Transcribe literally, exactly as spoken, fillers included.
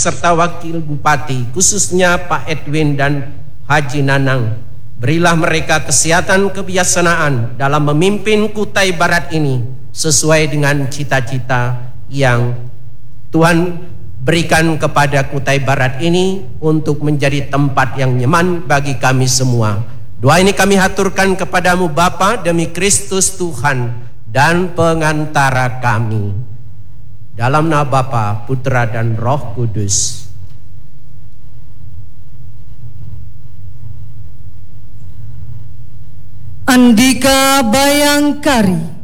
serta Wakil Bupati, khususnya Pak Edwin dan Haji Nanang. Berilah mereka kesehatan kebijaksanaan dalam memimpin Kutai Barat ini sesuai dengan cita-cita yang Tuhan berikan kepada Kutai Barat ini untuk menjadi tempat yang nyaman bagi kami semua. Doa ini kami haturkan kepadamu Bapa demi Kristus Tuhan dan pengantara kami. Dalam nama Bapa, Putra dan Roh Kudus. Andika Bayangkari.